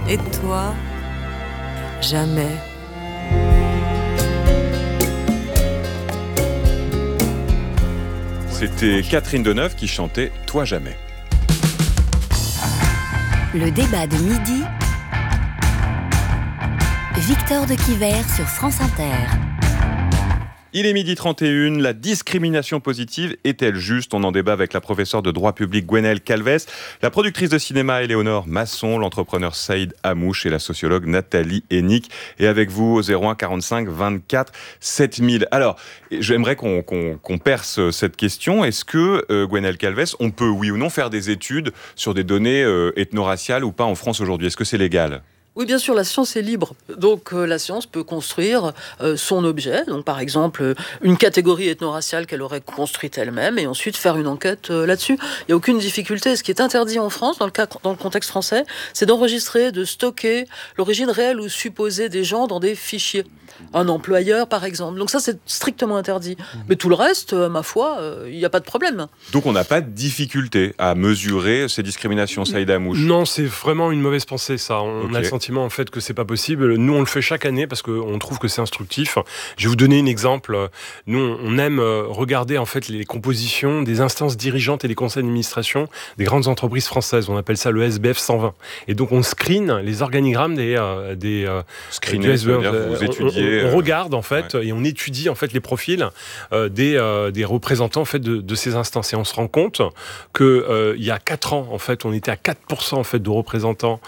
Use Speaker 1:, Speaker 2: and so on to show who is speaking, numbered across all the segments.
Speaker 1: Et toi, jamais.
Speaker 2: C'était Catherine Deneuve qui chantait « Toi jamais ».
Speaker 3: Le débat de midi, Victor de Quiver sur France Inter.
Speaker 2: Il est 12h31, la discrimination positive est-elle juste ? On en débat avec la professeure de droit public Gwenaëlle Calvez, la productrice de cinéma Éléonore Masson, l'entrepreneur Saïd Amouche et la sociologue Nathalie Hennick. Et avec vous au 01 45 24 7000. Alors, j'aimerais qu'on perce cette question. Est-ce que, Gwenaëlle Calvez, on peut, oui ou non, faire des études sur des données ethno-raciales ou pas en France aujourd'hui ? Est-ce que c'est légal ?
Speaker 4: Oui, bien sûr, la science est libre. Donc, la science peut construire son objet. Donc, par exemple, une catégorie ethno-raciale qu'elle aurait construite elle-même et ensuite faire une enquête là-dessus. Il n'y a aucune difficulté. Ce qui est interdit en France, dans le contexte français, c'est d'enregistrer, de stocker l'origine réelle ou supposée des gens dans des fichiers. Un employeur, par exemple. Donc ça, c'est strictement interdit. Mais tout le reste, ma foi, il n'y a pas de problème.
Speaker 2: Donc, on n'a pas de difficulté à mesurer ces discriminations, Saïd Amouche ?
Speaker 5: Non, c'est vraiment une mauvaise pensée, ça. On a le sentiment, en fait, que c'est pas possible. Nous, on le fait chaque année parce qu'on trouve que c'est instructif. Je vais vous donner un exemple. Nous, on aime regarder, en fait, les compositions des instances dirigeantes et des conseils d'administration des grandes entreprises françaises. On appelle ça le SBF 120. Et donc, on screen les organigrammes des
Speaker 2: Screener, ça veut dire que vous étudiez...
Speaker 5: On regarde, en fait, et on étudie, en fait, les profils des représentants, en fait, de ces instances. Et on se rend compte que il y a 4 ans, en fait, on était à 4%, en fait, de représentants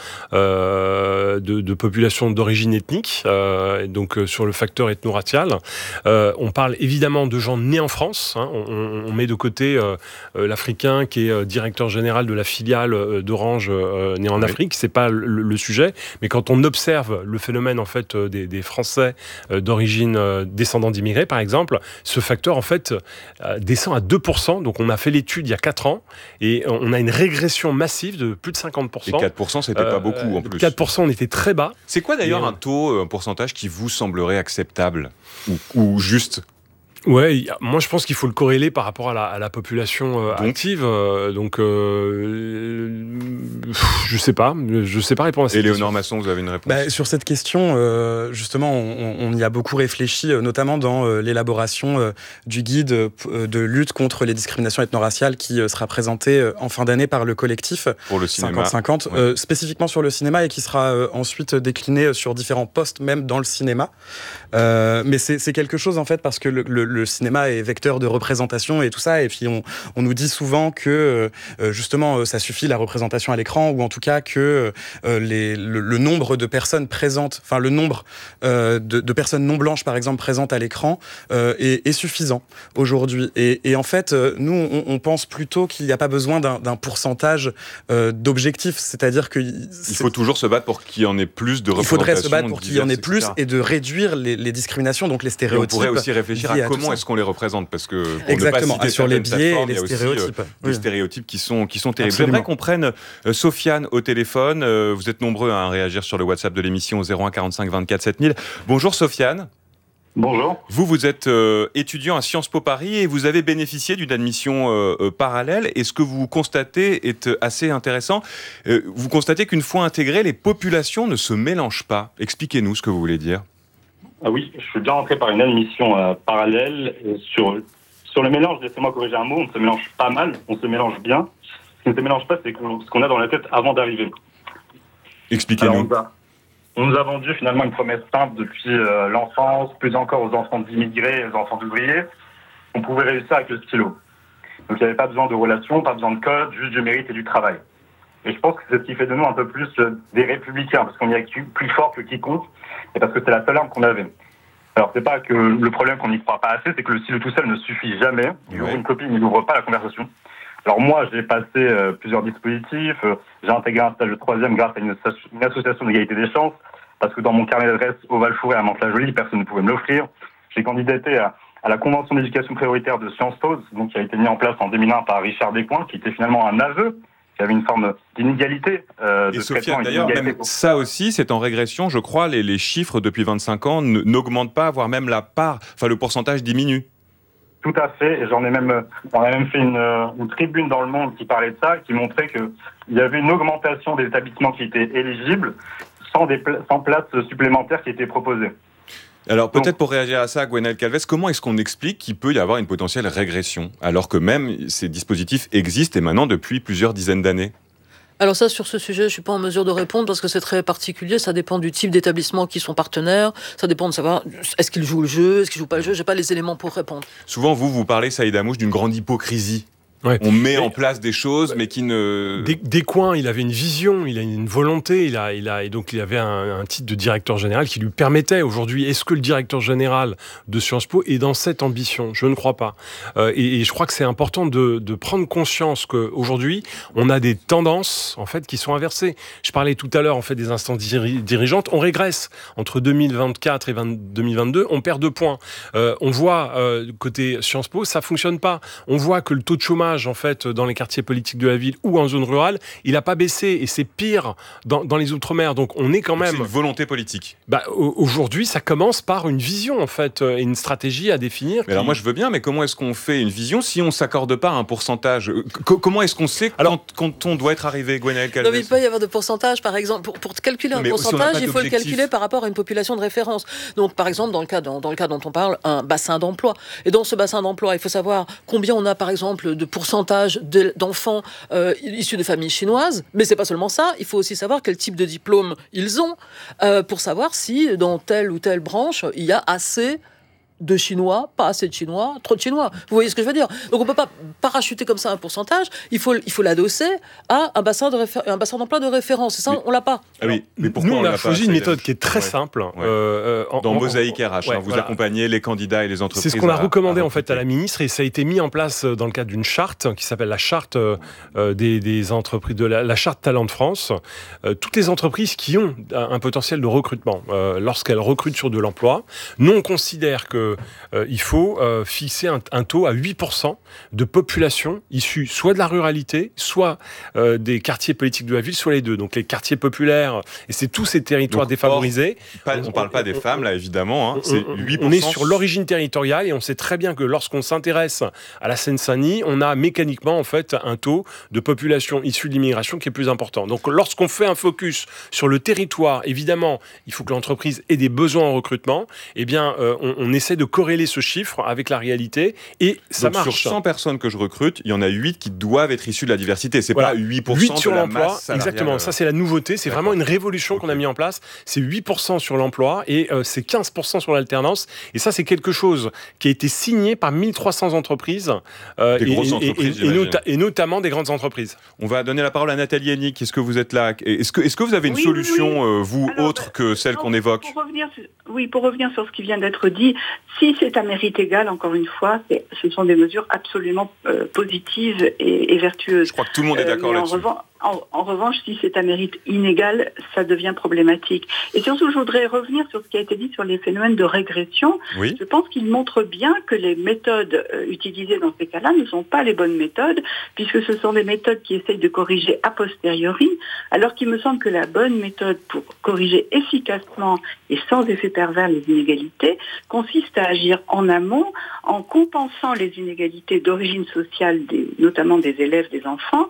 Speaker 5: de populations d'origine ethnique, donc sur le facteur ethno-racial. On parle évidemment de gens nés en France. Hein. On met de côté l'Africain qui est directeur général de la filiale d'Orange né en Afrique. C'est pas le sujet. Mais quand on observe le phénomène, en fait, des Français d'origine descendants d'immigrés, par exemple, ce facteur, en fait, descend à 2%. Donc, on a fait l'étude il y a 4 ans et on a une régression massive de plus de 50%.
Speaker 2: Et 4%, c'était pas beaucoup, en plus.
Speaker 5: 4%, on était très bas.
Speaker 2: C'est quoi, d'ailleurs, un taux, un pourcentage qui vous semblerait acceptable ou juste ?
Speaker 5: Ouais, moi je pense qu'il faut le corréler par rapport à la population active. Donc, je sais pas répondre à cette question.
Speaker 2: Éléonore Masson, vous avez une réponse ?
Speaker 6: Sur cette question, justement, on y a beaucoup réfléchi, notamment dans l'élaboration du guide de lutte contre les discriminations ethno-raciales qui sera présenté en fin d'année par le collectif
Speaker 2: pour le cinéma.
Speaker 6: 50-50, spécifiquement sur le cinéma et qui sera ensuite décliné sur différents postes, même dans le cinéma. Mais c'est quelque chose, en fait, parce que le cinéma est vecteur de représentation et tout ça, et puis on nous dit souvent que justement ça suffit la représentation à l'écran, ou en tout cas que le nombre de personnes présentes, enfin le nombre de personnes non blanches par exemple présentes à l'écran est suffisant aujourd'hui. Et en fait, nous on pense plutôt qu'il n'y a pas besoin d'un pourcentage d'objectif, c'est-à-dire que
Speaker 2: il faut toujours se battre pour qu'il y en ait plus de représentation.
Speaker 6: Il faudrait se battre pour qu'il y en ait plus et de réduire les discriminations, donc les stéréotypes.
Speaker 2: Et on pourrait aussi réfléchir à comment est-ce qu'on les représente, parce que pour
Speaker 6: exactement,
Speaker 2: ne pas citer
Speaker 6: sur les biais et les stéréotypes.
Speaker 2: Des stéréotypes qui sont terribles.
Speaker 6: Absolument.
Speaker 2: J'aimerais qu'on prenne Sofiane au téléphone. Vous êtes nombreux à réagir sur le WhatsApp de l'émission au 01 45 24 7000. Bonjour Sofiane.
Speaker 7: Bonjour.
Speaker 2: Vous êtes étudiant à Sciences Po Paris et vous avez bénéficié d'une admission parallèle. Et ce que vous constatez est assez intéressant. Vous constatez qu'une fois intégrées, les populations ne se mélangent pas. Expliquez-nous ce que vous voulez dire.
Speaker 7: Ah oui, je suis déjà rentré par une admission parallèle. Sur le mélange, laissez-moi corriger un mot, on se mélange pas mal, on se mélange bien. Ce qui ne se mélange pas, c'est ce qu'on a dans la tête avant d'arriver.
Speaker 2: Expliquez-nous.
Speaker 7: Alors, on nous a vendu finalement une promesse simple depuis l'enfance, plus encore aux enfants d'immigrés et aux enfants d'ouvriers. On pouvait réussir avec le stylo. Donc il n'y avait pas besoin de relations, pas besoin de code, juste du mérite et du travail. Et je pense que c'est ce qui fait de nous un peu plus des républicains, parce qu'on y est plus fort que quiconque, et parce que c'est la seule arme qu'on avait. Alors c'est pas que le problème qu'on n'y croit pas assez, c'est que le stylo tout seul ne suffit jamais. Il ouvre une copie, il n'ouvre pas la conversation. Alors moi, j'ai passé plusieurs dispositifs. J'ai intégré un stage de 3e grâce à une association d'égalité des chances, parce que dans mon carnet d'adresse au Val-Fouré à Mantes-la-Jolie, personne ne pouvait me l'offrir. J'ai candidaté à la Convention d'éducation prioritaire de Sciences Po, donc qui a été mise en place en 2001 par Richard Descoings, qui était finalement un aveu. Il y avait une forme d'inégalité de
Speaker 2: et Sofiane, d'ailleurs, même ça aussi, c'est en régression. Je crois, les chiffres depuis 25 ans n'augmentent pas, voire même le pourcentage diminue.
Speaker 7: Tout à fait, et on a même fait une tribune dans Le Monde qui parlait de ça, qui montrait qu'il y avait une augmentation des établissements qui étaient éligibles, sans places supplémentaires qui étaient proposées.
Speaker 2: Alors peut-être pour réagir à ça, Gwenaëlle Calvez, comment est-ce qu'on explique qu'il peut y avoir une potentielle régression, alors que même ces dispositifs existent et maintenant depuis plusieurs dizaines d'années ?
Speaker 4: Alors ça, sur ce sujet, je suis pas en mesure de répondre parce que c'est très particulier. Ça dépend du type d'établissement qui sont partenaires. Ça dépend de savoir est-ce qu'ils jouent le jeu, est-ce qu'ils jouent pas le jeu. J'ai pas les éléments pour répondre.
Speaker 2: Souvent, vous parlez, Saïd Hamouche, d'une grande hypocrisie.
Speaker 5: Ouais.
Speaker 2: On met en place des choses, mais qui ne...
Speaker 5: Descoings, il avait une vision, il a une volonté, et donc il avait un titre de directeur général qui lui permettait. Aujourd'hui, est-ce que le directeur général de Sciences Po est dans cette ambition ? Je ne crois pas. Et je crois que c'est important de prendre conscience qu'aujourd'hui, on a des tendances en fait qui sont inversées. Je parlais tout à l'heure en fait des instances dirigeantes. On régresse entre 2024 et 2022. On perd 2 points. On voit côté Sciences Po, ça fonctionne pas. On voit que le taux de chômage en fait dans les quartiers politiques de la ville ou en zone rurale, il n'a pas baissé et c'est pire dans les outre-mer. Donc on est quand même...
Speaker 2: C'est une volonté politique.
Speaker 5: Aujourd'hui, ça commence par une vision en fait et une stratégie à définir.
Speaker 2: Mais alors moi je veux bien, mais comment est-ce qu'on fait une vision si on ne s'accorde pas à un pourcentage ? Comment est-ce qu'on sait quand on doit être arrivé, Gwenaëlle Calvez ?
Speaker 4: Non, mais il peut y avoir de pourcentage, par exemple. Pour calculer un pourcentage, il faut le calculer par rapport à une population de référence. Donc par exemple, dans le cas dont on parle, un bassin d'emploi. Et dans ce bassin d'emploi, il faut savoir combien on a par exemple de pourcentage d'enfants issus de familles chinoises, mais c'est pas seulement ça, il faut aussi savoir quel type de diplôme ils ont pour savoir si dans telle ou telle branche il y a assez de Chinois, pas assez de Chinois, trop de Chinois. Vous voyez ce que je veux dire ? Donc on peut pas parachuter comme ça un pourcentage, il faut l'adosser à un bassin d'emploi de référence. Et ça, on l'a pas.
Speaker 2: Ah oui, mais pourquoi
Speaker 5: on a choisi une méthode qui est très simple.
Speaker 2: Dans Mosaïque RH, vous accompagnez les candidats et les entreprises.
Speaker 5: C'est ce qu'on a recommandé en fait à la ministre et ça a été mis en place dans le cadre d'une charte qui s'appelle la charte des entreprises, la charte Talent de France. Toutes les entreprises qui ont un potentiel de recrutement, lorsqu'elles recrutent sur de l'emploi, nous on considère que il faut fixer un taux à 8% de population issue soit de la ruralité, soit des quartiers politiques de la ville, soit les deux. Donc les quartiers populaires, et c'est tous ces territoires défavorisés.
Speaker 2: On ne parle pas des femmes, là, évidemment. Hein, c'est 8%.
Speaker 5: On est sur l'origine territoriale et on sait très bien que lorsqu'on s'intéresse à la Seine-Saint-Denis, on a mécaniquement en fait un taux de population issue de l'immigration qui est plus important. Donc lorsqu'on fait un focus sur le territoire, évidemment, il faut que l'entreprise ait des besoins en recrutement. Eh bien, on essaie de corréler ce chiffre avec la réalité et ça marche.
Speaker 2: Sur 100 personnes que je recrute, il y en a 8 qui doivent être issues de la diversité. C'est pas 8%
Speaker 5: 8 sur
Speaker 2: de la
Speaker 5: l'emploi,
Speaker 2: masse salariale.
Speaker 5: exactement. Ça, c'est la nouveauté. C'est vraiment une révolution qu'on a mis en place. C'est 8% sur l'emploi et c'est 15% sur l'alternance. Et ça, c'est quelque chose qui a été signé par 1300 entreprises.
Speaker 2: Des grosses entreprises,
Speaker 5: et notamment des grandes entreprises.
Speaker 2: On va donner la parole à Nathalie Hennig. Est-ce que vous êtes là ? Est-ce que vous avez une solution, autre que celle qu'on évoque ?
Speaker 8: Pour revenir sur ce qui vient d'être dit, si c'est à mérite égal, encore une fois, ce sont des mesures absolument positives et vertueuses.
Speaker 2: Je crois que tout le monde est d'accord là-dessus.
Speaker 8: En revanche, si c'est à mérite inégal, ça devient problématique. Et surtout, je voudrais revenir sur ce qui a été dit sur les phénomènes de régression.
Speaker 2: Oui.
Speaker 8: Je pense qu'il montre bien que les méthodes utilisées dans ces cas-là ne sont pas les bonnes méthodes, puisque ce sont des méthodes qui essayent de corriger a posteriori, alors qu'il me semble que la bonne méthode pour corriger efficacement et sans effet pervers les inégalités consiste à agir en amont, en compensant les inégalités d'origine sociale, notamment des élèves, des enfants,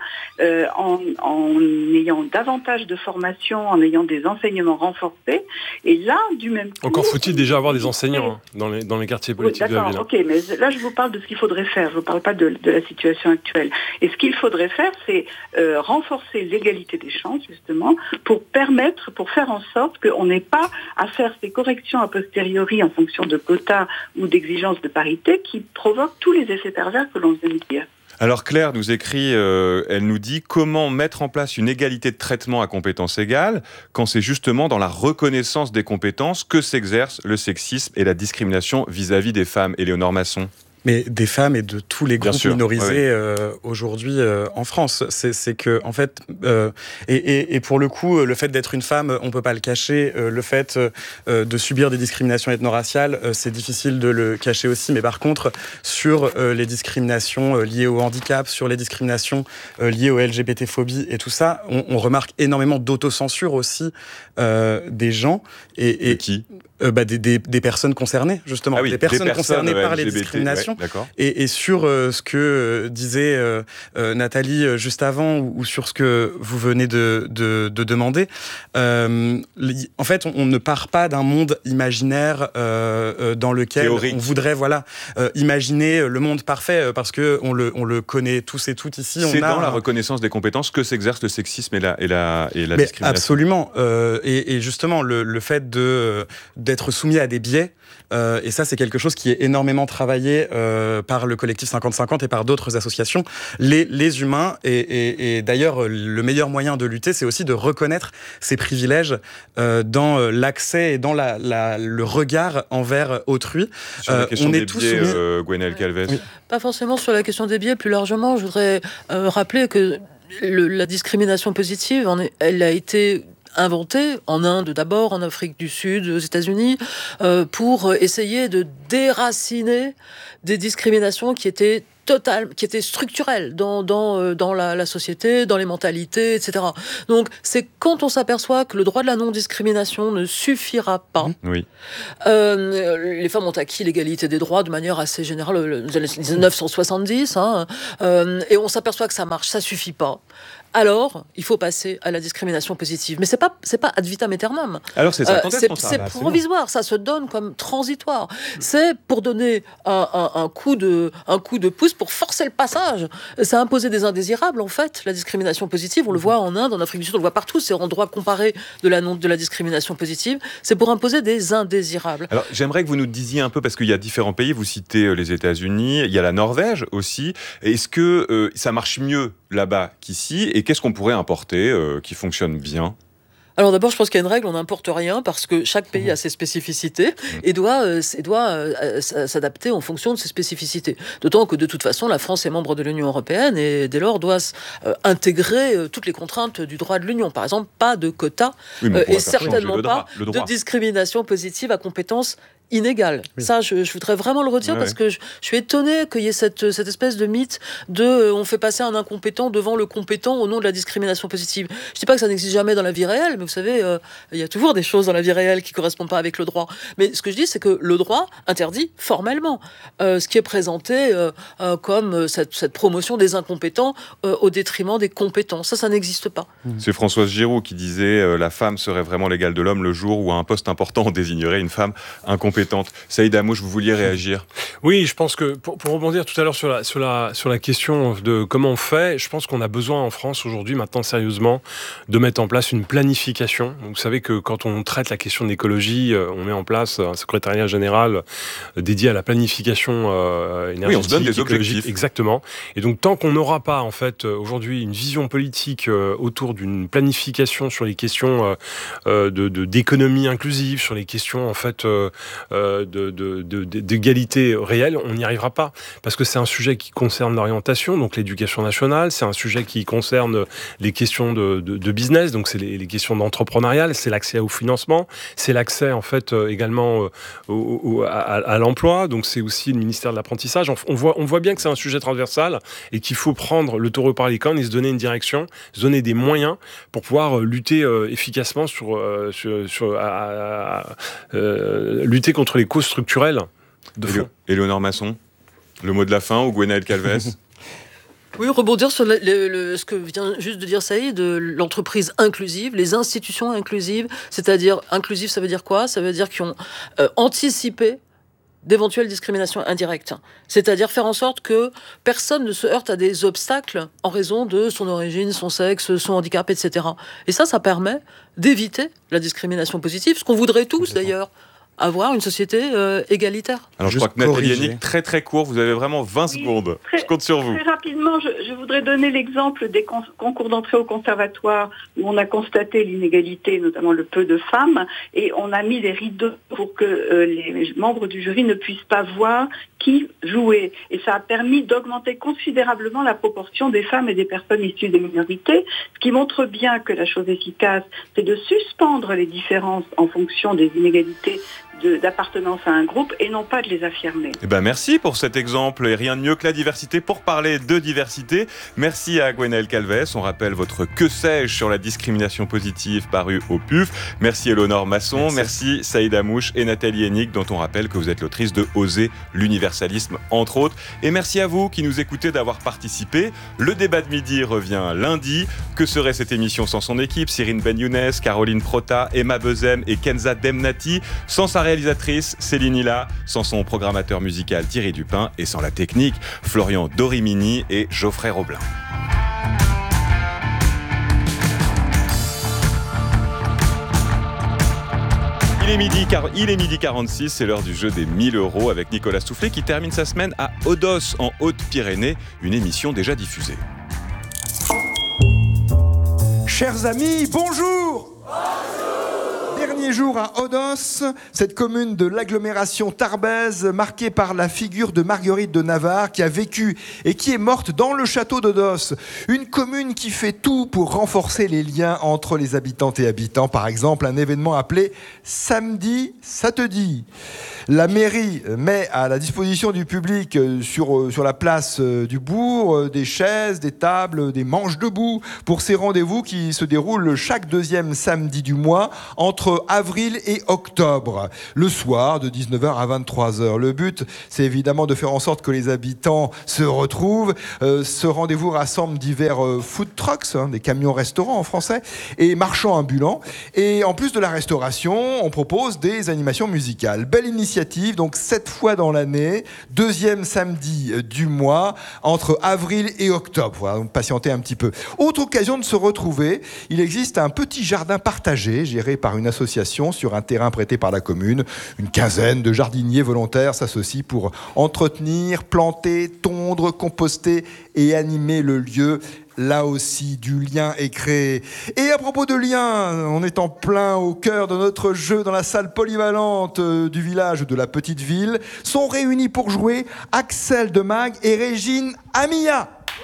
Speaker 8: en ayant davantage de formation, en ayant des enseignements renforcés. Et là, du même coup...
Speaker 5: Encore faut-il déjà avoir des enseignants dans les quartiers politiques de la ville.
Speaker 8: Ok, mais là, je vous parle de ce qu'il faudrait faire. Je ne vous parle pas de la situation actuelle. Et ce qu'il faudrait faire, c'est renforcer l'égalité des chances, justement, pour faire en sorte qu'on n'ait pas à faire ces corrections a posteriori en fonction de quotas ou d'exigences de parité qui provoquent tous les effets pervers que l'on vient de dire.
Speaker 2: Alors Claire nous écrit, elle nous dit comment mettre en place une égalité de traitement à compétences égales quand c'est justement dans la reconnaissance des compétences que s'exerce le sexisme et la discrimination vis-à-vis des femmes. Éléonore Masson.
Speaker 6: Mais des femmes et de tous les groupes minorisés aujourd'hui en France. C'est que, en fait, et pour le coup, le fait d'être une femme, on peut pas le cacher. Le fait de subir des discriminations ethno-raciales, c'est difficile de le cacher aussi. Mais par contre, sur les discriminations liées au handicap, sur les discriminations liées aux LGBT-phobies et tout ça, on remarque énormément d'autocensure aussi des gens. Et
Speaker 2: qui
Speaker 6: des personnes concernées, justement.
Speaker 2: Ah oui,
Speaker 6: des personnes concernées par les discriminations. associations. Et sur ce que disait Nathalie juste avant, ou sur ce que vous venez de demander, en fait, on ne part pas d'un monde imaginaire dans lequel
Speaker 2: théorique.
Speaker 6: On voudrait imaginer le monde parfait, parce qu'on le connaît tous et toutes ici.
Speaker 2: C'est dans la reconnaissance des compétences que s'exerce le sexisme et la discrimination.
Speaker 6: Absolument. Et justement, le fait d'être soumis à des biais, et ça, c'est quelque chose qui est énormément travaillé par le collectif 50-50 et par d'autres associations. Les humains, et d'ailleurs, le meilleur moyen de lutter, c'est aussi de reconnaître ces privilèges dans l'accès et dans le regard envers autrui.
Speaker 2: Sur la question des biais, Gwenaëlle Calvez.
Speaker 6: Oui.
Speaker 4: Pas forcément sur la question des biais, plus largement, je voudrais rappeler que la discrimination positive, elle a été inventée en Inde d'abord, en Afrique du Sud, aux États-Unis, pour essayer de déraciner des discriminations qui étaient structurelles dans la société, dans les mentalités, etc. Donc, c'est quand on s'aperçoit que le droit de la non-discrimination ne suffira pas.
Speaker 2: Oui.
Speaker 4: Les femmes ont acquis l'égalité des droits de manière assez générale, dans les années 1970, et on s'aperçoit que ça marche, ça suffit pas. Alors, il faut passer à la discrimination positive. Mais c'est pas ad vitam aeternam.
Speaker 2: Alors c'est ça.
Speaker 4: C'est provisoire, ça se donne comme transitoire. C'est pour donner un coup de pouce pour forcer le passage. C'est imposer des indésirables, en fait. La discrimination positive, on le voit en Inde, en Afrique du Sud, on le voit partout. C'est en droit comparé de la discrimination positive. C'est pour imposer des indésirables.
Speaker 2: Alors, j'aimerais que vous nous disiez un peu, parce qu'il y a différents pays. Vous citez les États-Unis, il y a la Norvège aussi. Est-ce que ça marche mieux là-bas qu'ici? Et qu'est-ce qu'on pourrait importer qui fonctionne bien?
Speaker 4: Alors d'abord, je pense qu'il y a une règle, on n'importe rien parce que chaque pays a ses spécificités et doit s'adapter en fonction de ses spécificités. D'autant que de toute façon, la France est membre de l'Union européenne et dès lors doit intégrer toutes les contraintes du droit de l'Union. Par exemple, pas de quotas et certainement pas de discrimination positive à compétences inégale. Oui. Ça, je voudrais vraiment le redire parce que je suis étonné qu'il y ait cette espèce de mythe on fait passer un incompétent devant le compétent au nom de la discrimination positive. Je dis pas que ça n'existe jamais dans la vie réelle, mais vous savez, il y a toujours des choses dans la vie réelle qui correspondent pas avec le droit. Mais ce que je dis, c'est que le droit interdit formellement ce qui est présenté comme cette promotion des incompétents au détriment des compétents. Ça n'existe pas.
Speaker 2: C'est Françoise Giroud qui disait la femme serait vraiment l'égale de l'homme le jour où à un poste important on désignerait une femme incompétente. Saïd Amouche, vous vouliez réagir?
Speaker 5: Oui, je pense que pour rebondir tout à l'heure sur la question de comment on fait, je pense qu'on a besoin en France aujourd'hui, maintenant sérieusement, de mettre en place une planification. Vous savez que quand on traite la question de l'écologie, on met en place un secrétariat général dédié à la planification énergétique.
Speaker 2: Oui, on se donne des objectifs.
Speaker 5: Exactement. Et donc tant qu'on n'aura pas en fait aujourd'hui une vision politique autour d'une planification sur les questions d'économie inclusive, sur les questions en fait d'égalité réelle, on n'y arrivera pas. Parce que c'est un sujet qui concerne l'orientation, donc l'éducation nationale, c'est un sujet qui concerne les questions de business, donc c'est les questions d'entrepreneurial, c'est l'accès au financement, c'est l'accès en fait également à l'emploi, donc c'est aussi le ministère de l'apprentissage. On voit bien que c'est un sujet transversal et qu'il faut prendre le taureau par les cornes et se donner une direction, se donner des moyens pour pouvoir lutter efficacement lutter contre les causes structurelles de fond.
Speaker 2: Éléonore Masson, le mot de la fin, ou Gwenaëlle Calvez?
Speaker 4: Oui, rebondir sur ce que vient juste de dire Saïd, l'entreprise inclusive, les institutions inclusives, c'est-à-dire inclusive, ça veut dire quoi? Ça veut dire qu'ils ont anticipé d'éventuelles discriminations indirectes. C'est-à-dire faire en sorte que personne ne se heurte à des obstacles en raison de son origine, son sexe, son handicap, etc. Et ça permet d'éviter la discrimination positive, ce qu'on voudrait tous d'ailleurs, avoir une société égalitaire.
Speaker 2: Alors je crois que Nathalie Yannick, très très court, vous avez vraiment 20 secondes. Je compte sur vous.
Speaker 8: Très rapidement, je voudrais donner l'exemple des concours d'entrée au conservatoire où on a constaté l'inégalité, notamment le peu de femmes, et on a mis des rideaux pour que les membres du jury ne puissent pas voir qui jouait. Et ça a permis d'augmenter considérablement la proportion des femmes et des personnes issues des minorités, ce qui montre bien que la chose efficace, c'est de suspendre les différences en fonction des inégalités d'appartenance à un groupe et non pas de les affirmer.
Speaker 2: Eh ben merci pour cet exemple et rien de mieux que la diversité pour parler de diversité. Merci à Gwenaëlle Calvez. On rappelle votre Que sais-je sur la discrimination positive paru au PUF. Merci Éléonore Masson. Merci Saïd Amouche et Nathalie Hennig dont on rappelle que vous êtes l'autrice de Oser l'universalisme entre autres. Et merci à vous qui nous écoutez d'avoir participé. Le débat de midi revient lundi. Que serait cette émission sans son équipe? Cyrine Ben Younes, Caroline Prota, Emma Bezem et Kenza Demnati. Sans sa réalisatrice Céline Hilla, sans son programmateur musical Thierry Dupin et sans la technique Florian Dorimini et Geoffrey Roblin. Il est midi 46, c'est l'heure du jeu des 1000 € avec Nicolas Soufflet qui termine sa semaine à Odos en Haute-Pyrénées, une émission déjà diffusée.
Speaker 9: Chers amis, bonjour! Dernier jour à Odos, cette commune de l'agglomération tarbaise marquée par la figure de Marguerite de Navarre qui a vécu et qui est morte dans le château d'Odos. Une commune qui fait tout pour renforcer les liens entre les habitantes et habitants. Par exemple, un événement appelé Samedi, ça te dit. La mairie met à la disposition du public sur la place du bourg des chaises, des tables, des manches debout pour ces rendez-vous qui se déroulent chaque deuxième samedi du mois entre avril et octobre, le soir de 19h à 23h. Le but, c'est évidemment de faire en sorte que les habitants se retrouvent. Ce rendez-vous rassemble divers food trucks, des camions-restaurants en français, et marchands ambulants. Et en plus de la restauration, on propose des animations musicales. Belle initiative, donc 7 fois dans l'année, deuxième samedi du mois, entre avril et octobre. Voilà, donc patientez un petit peu. Autre occasion de se retrouver, il existe un petit jardin partagé, géré par une association sur un terrain prêté par la commune. Une quinzaine de jardiniers volontaires s'associent pour entretenir, planter, tondre, composter et animer le lieu. Là aussi, du lien est créé. Et à propos de lien, on est en plein au cœur de notre jeu dans la salle polyvalente du village de la petite ville. Sont réunis pour jouer Axel de Mag et Régine Amia.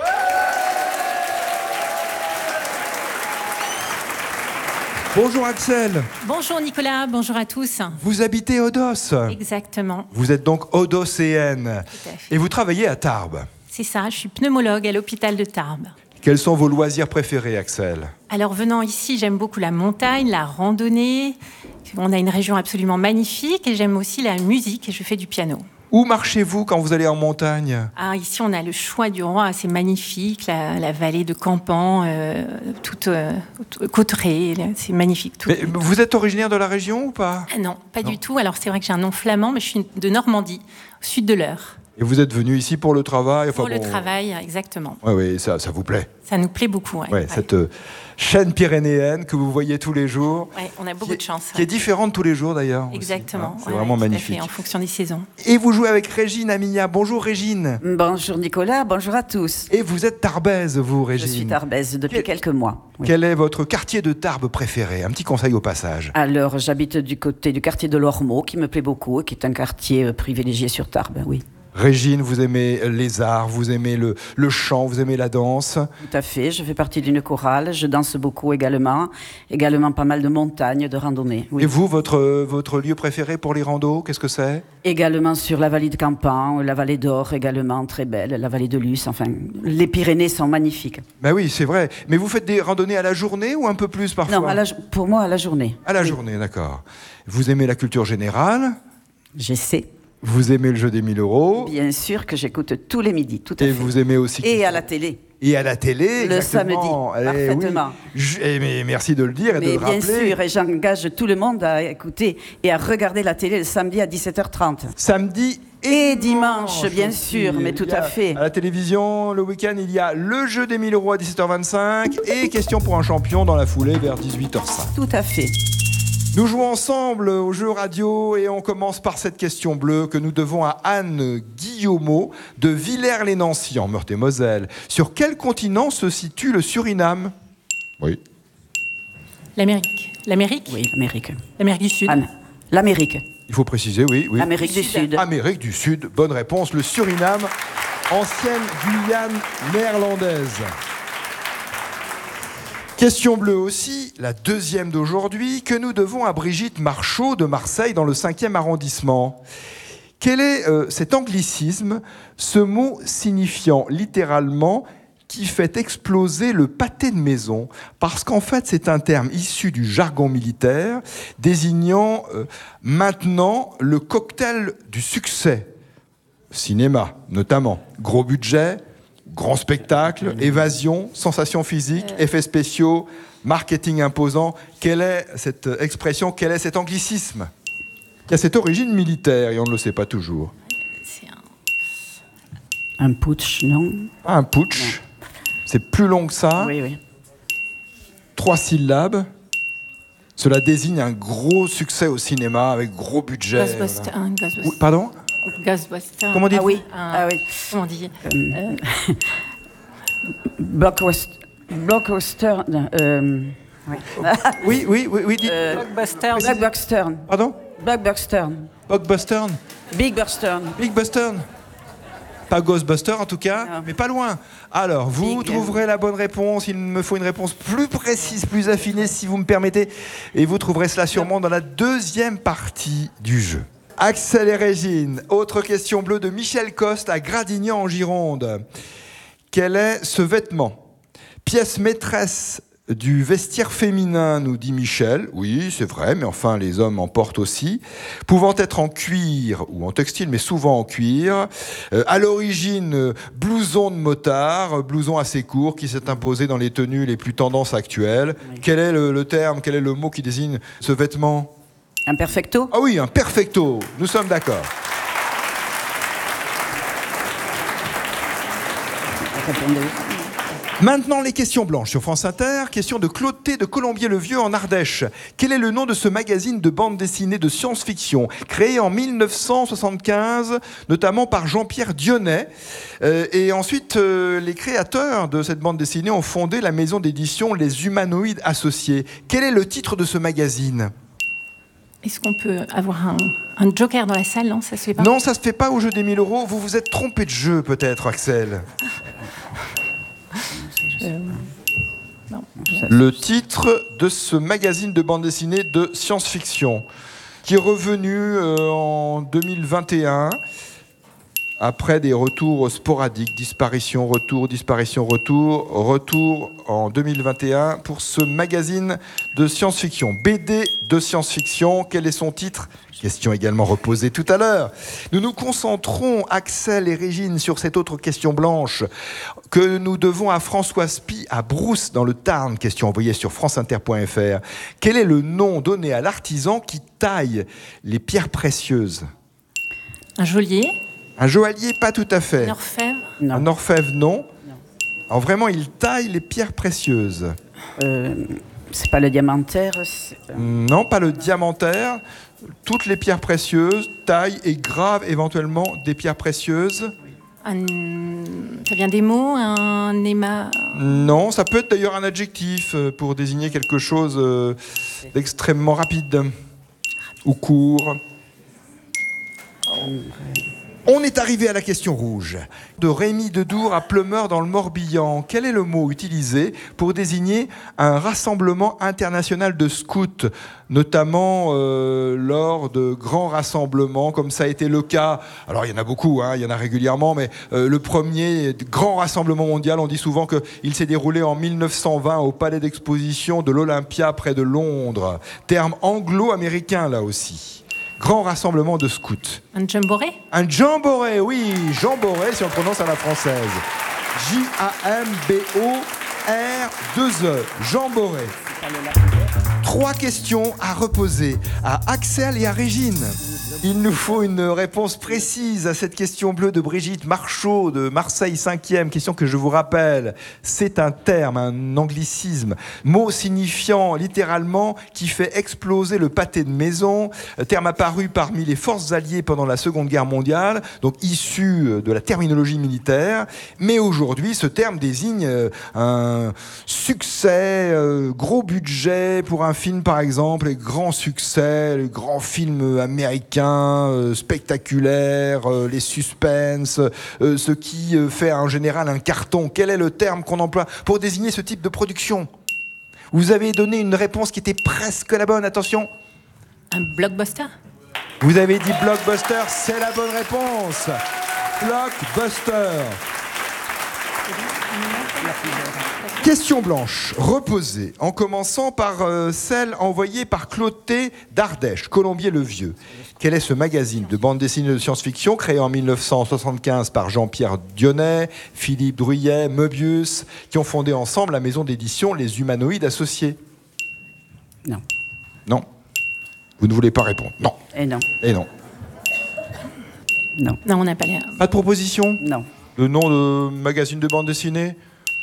Speaker 9: Bonjour Axel.
Speaker 10: Bonjour Nicolas, bonjour à tous.
Speaker 9: Vous habitez Odos.
Speaker 10: Exactement.
Speaker 9: Vous êtes donc odocéenne.
Speaker 10: Tout à fait.
Speaker 9: Et vous travaillez à Tarbes.
Speaker 10: C'est ça, je suis pneumologue à l'hôpital de Tarbes.
Speaker 9: Quels sont vos loisirs préférés, Axel?
Speaker 10: Alors venant ici, j'aime beaucoup la montagne, la randonnée. On a une région absolument magnifique et j'aime aussi la musique et je fais du piano.
Speaker 9: Où marchez-vous quand vous allez en montagne?
Speaker 10: Ici, on a le choix du roi, c'est magnifique, la vallée de Campan, toute Cauterets, c'est magnifique. Tout.
Speaker 9: Mais vous êtes originaire de la région ou pas?
Speaker 10: Non, pas du tout. Alors c'est vrai que j'ai un nom flamand, mais je suis de Normandie, au sud de l'Eure.
Speaker 9: Et vous êtes venu ici pour le travail?
Speaker 10: Pour le travail, exactement.
Speaker 9: Oui, ça vous plaît?
Speaker 10: Ça nous plaît beaucoup, oui.
Speaker 9: Cette chaîne pyrénéenne que vous voyez tous les jours.
Speaker 10: Oui, on a beaucoup de chance.
Speaker 9: Qui est différente tous les jours d'ailleurs.
Speaker 10: Exactement.
Speaker 9: C'est vraiment magnifique.
Speaker 10: En fonction des saisons.
Speaker 9: Et vous jouez avec Régine Amia. Bonjour Régine.
Speaker 11: Bonjour Nicolas, bonjour à tous.
Speaker 9: Et vous êtes tarbaise, vous Régine?
Speaker 11: Je suis tarbaise depuis quelques mois.
Speaker 9: Oui. Quel est votre quartier de Tarbes préféré? Un petit conseil au passage.
Speaker 11: Alors, j'habite du côté du quartier de l'Ormeau, qui me plaît beaucoup, et qui est un quartier privilégié sur Tarbes, oui.
Speaker 9: Régine, vous aimez les arts, vous aimez le chant, vous aimez la danse?
Speaker 11: Tout à fait, je fais partie d'une chorale, je danse beaucoup également pas mal de montagnes, de randonnées. Oui.
Speaker 9: Et vous, votre lieu préféré pour les randos, qu'est-ce que c'est?
Speaker 11: Également sur la vallée de Campan, la vallée d'Or également, très belle, la vallée de Luce, enfin, les Pyrénées sont magnifiques.
Speaker 9: Ben oui, c'est vrai. Mais vous faites des randonnées à la journée ou un peu plus parfois?
Speaker 11: Non, pour moi, à la journée.
Speaker 9: À la journée, d'accord. Vous aimez la culture générale?
Speaker 11: J'essaie.
Speaker 9: Vous aimez le jeu des 1000 €?
Speaker 11: Bien sûr que j'écoute tous les midis, tout à fait.
Speaker 9: Et vous aimez aussi...
Speaker 11: Et à la télé.
Speaker 9: Et à la télé,
Speaker 11: le
Speaker 9: exactement.
Speaker 11: samedi, parfaitement.
Speaker 9: Oui. Mais merci de le dire et de le rappeler.
Speaker 11: Bien sûr, et j'engage tout le monde à écouter et à regarder la télé le samedi à 17h30.
Speaker 9: Samedi
Speaker 11: et dimanche, bien sûr, mais tout à fait.
Speaker 9: À la télévision, le week-end, il y a le jeu des 1000 € à 17h25 et question pour un champion dans la foulée vers 18h05.
Speaker 11: Tout à fait.
Speaker 9: Nous jouons ensemble au jeu radio et on commence par cette question bleue que nous devons à Anne Guillaumeau de Villers-les-Nancy en Meurthe-et-Moselle. Sur quel continent se situe le Suriname? Oui.
Speaker 10: L'Amérique. L'Amérique?
Speaker 11: Oui, l'Amérique.
Speaker 10: L'Amérique du Sud.
Speaker 11: Anne. L'Amérique.
Speaker 9: Il faut préciser, oui.
Speaker 11: Amérique du Sud.
Speaker 9: Amérique du Sud, bonne réponse. Le Suriname, ancienne Guyane néerlandaise. Question bleue aussi, la deuxième d'aujourd'hui, que nous devons à Brigitte Marchaud de Marseille dans le 5e arrondissement. Quel est cet anglicisme, ce mot signifiant littéralement qui fait exploser le pâté de maison? Parce qu'en fait, c'est un terme issu du jargon militaire désignant maintenant le cocktail du succès. Cinéma, notamment. Gros budget, grand spectacle, évasion, sensations physiques, effets spéciaux, marketing imposant. Quelle est cette expression, quel est cet anglicisme qui a cette origine militaire et on ne le sait pas toujours?
Speaker 11: Un putsch, non?
Speaker 9: Un putsch. C'est plus long que ça.
Speaker 11: Oui, oui.
Speaker 9: 3 syllabes. Cela désigne un gros succès au cinéma avec gros budget.
Speaker 10: Ghostbuster.
Speaker 9: Voilà.
Speaker 10: Ghostbuster.
Speaker 9: Oui, pardon?
Speaker 10: Ghostbuster.
Speaker 9: Comment dites-vous?
Speaker 11: Ah oui.
Speaker 10: Comment on dit
Speaker 11: Blockbuster.
Speaker 9: Oui. Dites.
Speaker 10: Blockbuster.
Speaker 11: Blockbuster.
Speaker 9: Pardon?
Speaker 11: Blockbuster.
Speaker 9: Blockbuster.
Speaker 11: Big Buster.
Speaker 9: Big Buster. Pas Ghostbuster en tout cas,
Speaker 11: Non.
Speaker 9: mais pas loin. Alors, vous trouverez la bonne réponse. Il me faut une réponse plus précise, plus affinée, si vous me permettez. Et vous trouverez cela sûrement dans la deuxième partie du jeu. Axel et Régine, autre question bleue de Michel Coste à Gradignan en Gironde. Quel est ce vêtement? Pièce maîtresse du vestiaire féminin, nous dit Michel. Oui, c'est vrai, mais enfin, les hommes en portent aussi. Pouvant être en cuir ou en textile, mais souvent en cuir. À l'origine, blouson de motard, blouson assez court qui s'est imposé dans les tenues les plus tendances actuelles. Oui. Quel est le terme, quel est le mot qui désigne ce vêtement?
Speaker 11: Un perfecto?
Speaker 9: Ah oui, un perfecto. Nous sommes d'accord. Maintenant, les questions blanches sur France Inter. Question de Claude T. de Colombier-le-Vieux en Ardèche. Quel est le nom de ce magazine de bande dessinée de science-fiction créé en 1975, notamment par Jean-Pierre Dionnet? Et ensuite, les créateurs de cette bande dessinée ont fondé la maison d'édition Les Humanoïdes Associés. Quel est le titre de ce magazine?
Speaker 10: Est-ce qu'on peut avoir un joker dans la salle? Non, ça se fait pas.
Speaker 9: Non, ça se fait pas au jeu des 1000 €. Vous vous êtes trompé de jeu, peut-être, Axel.
Speaker 10: Non.
Speaker 9: Le titre de ce magazine de bande dessinée de science-fiction, qui est revenu en 2021, après des retours sporadiques, disparition, retour en 2021 pour ce magazine de science-fiction, BD de science-fiction. Quel est son titre? Question également reposée tout à l'heure. Nous nous concentrons, Axel et Régine, sur cette autre question blanche que nous devons à François Spie à Brousse dans le Tarn. Question envoyée sur franceinter.fr. Quel est le nom donné à l'artisan qui taille les pierres précieuses?
Speaker 10: Un geôlier?
Speaker 9: Un joaillier, pas tout à fait.
Speaker 10: Un orfèvre?
Speaker 11: Non.
Speaker 9: Un orfèvre, non. Alors vraiment, il taille les pierres précieuses.
Speaker 11: C'est pas le diamantaire?
Speaker 9: Non, pas le diamantaire. Toutes les pierres précieuses, taille et grave éventuellement des pierres précieuses.
Speaker 10: Ça vient des mots, un éma...
Speaker 9: Non, ça peut être d'ailleurs un adjectif pour désigner quelque chose d'extrêmement rapide ou court. On est arrivé à la question rouge. De Rémi Dedour à Pleumeur dans le Morbihan. Quel est le mot utilisé pour désigner un rassemblement international de scouts, notamment lors de grands rassemblements, comme ça a été le cas? Alors il y en a beaucoup, il y en a régulièrement, mais le premier grand rassemblement mondial, on dit souvent qu'il s'est déroulé en 1920 au Palais d'Exposition de l'Olympia près de Londres. Terme anglo-américain là aussi. Grand rassemblement de scouts.
Speaker 10: Un jamboree?
Speaker 9: Un jamboree, oui, jamboree si on prononce à la française. J-A-M-B-O-R-2-E, jamboree. 3 questions à reposer à Axel et à Régine. Il nous faut une réponse précise à cette question bleue de Brigitte Marchaud de Marseille 5e. Question que je vous rappelle, c'est un terme, un anglicisme, mot signifiant littéralement qui fait exploser le pâté de maison, terme apparu parmi les forces alliées pendant la Seconde Guerre mondiale, donc issu de la terminologie militaire. Mais aujourd'hui, ce terme désigne un succès, gros budget pour un film par exemple, les grands succès, les grands films américains, spectaculaires, les suspens, ce qui fait en général un carton. Quel est le terme qu'on emploie pour désigner ce type de production? Vous avez donné une réponse qui était presque la bonne, attention.
Speaker 10: Un blockbuster?
Speaker 9: Vous avez dit blockbuster, c'est la bonne réponse. Blockbuster. Question blanche, reposée, en commençant par celle envoyée par Clotet d'Ardèche, Colombier-le-Vieux. Quel est ce magazine de bande dessinée de science-fiction créé en 1975 par Jean-Pierre Dionnet, Philippe Druyet, Möbius, qui ont fondé ensemble la maison d'édition Les Humanoïdes Associés?
Speaker 11: Non.
Speaker 9: Non. Vous ne voulez pas répondre? Non.
Speaker 11: Et non.
Speaker 9: Et non.
Speaker 11: Non.
Speaker 10: Non, on n'a pas l'air.
Speaker 9: Pas de proposition?
Speaker 11: Non.
Speaker 9: Le nom de magazine de bande dessinée?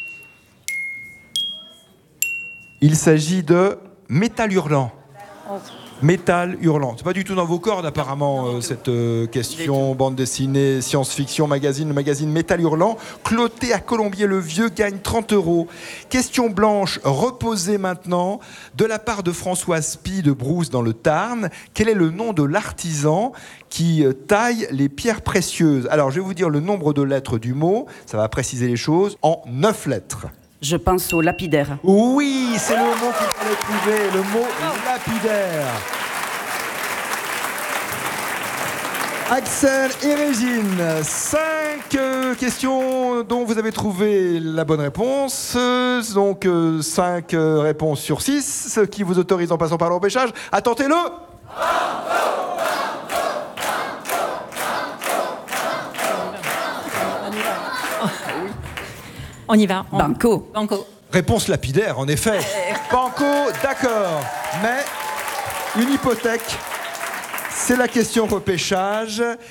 Speaker 9: Il s'agit de Métal Hurlant. Métal Hurlant. C'est pas du tout dans vos cordes apparemment cette question bande dessinée, science-fiction, magazine. Le magazine Métal Hurlant, Clotet à Colombier-le-Vieux, gagne 30 €. Question blanche, reposée maintenant, de la part de Françoise Pie de Brousse dans le Tarn. Quel est le nom de l'artisan qui taille les pierres précieuses? Alors je vais vous dire le nombre de lettres du mot, ça va préciser les choses, en 9 lettres.
Speaker 11: Je pense au lapidaire.
Speaker 9: Oui, c'est le mot qu'il fallait trouver, le mot lapidaire. Axel et Régine, 5 questions dont vous avez trouvé la bonne réponse. Donc 5 réponses sur 6, ce qui vous autorise en passant par le repêchage à tenter le...
Speaker 10: On y va.
Speaker 11: Banco.
Speaker 10: Banco.
Speaker 9: Réponse lapidaire, en effet. Banco, d'accord. Mais une hypothèque, c'est la question repêchage.